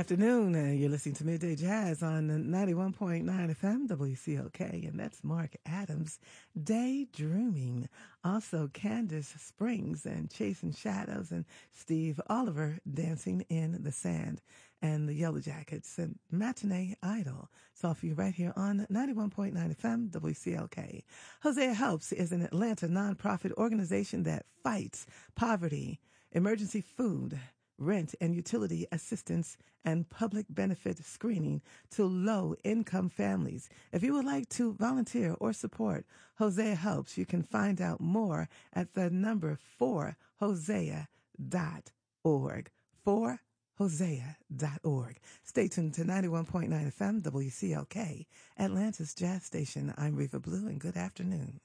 Afternoon, you're listening to Midday Jazz on 91.9 FM WCLK, and that's Mark Adams, Daydreaming. Also, Candace Springs and Chasing Shadows, and Steve Oliver, Dancing in the Sand, and the Yellow Jackets, and Matinee Idol. It's all for you right here on 91.9 FM WCLK. Hosea Helps is an Atlanta nonprofit organization that fights poverty, emergency food, rent and utility assistance, and public benefit screening to low-income families. If you would like to volunteer or support Hosea Helps, you can find out more at the number 4hosea.org. 4hosea.org. Stay tuned to 91.9 FM WCLK, Atlanta's Jazz Station. I'm Reva Blue, and good afternoon.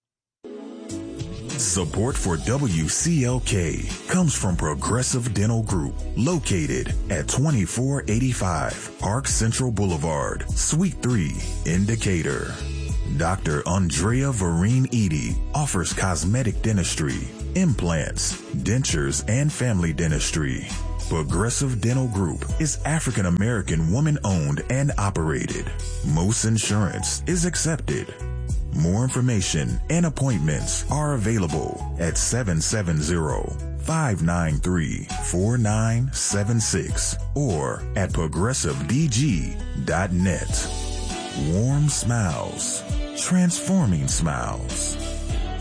Support for WCLK comes from Progressive Dental Group, located at 2485 Park Central Boulevard, Suite 3, in Decatur. Dr. Andrea Vereen Edie offers cosmetic dentistry, implants, dentures, and family dentistry. Progressive Dental Group is African American woman-owned and operated. Most insurance is accepted. More information and appointments are available at 770-593-4976 or at progressivedg.net. Warm smiles, transforming smiles.